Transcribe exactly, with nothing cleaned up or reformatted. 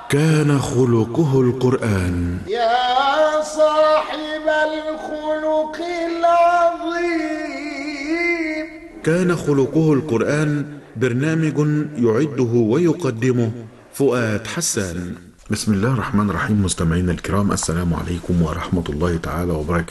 كان خلقه القرآن. يا صاحب الخلق العظيم. كان خلقه القرآن برنامج يعده ويقدمه فؤاد حسان. بسم الله الرحمن الرحيم. مستمعينا الكرام، السلام عليكم ورحمة الله تعالى وبركاته.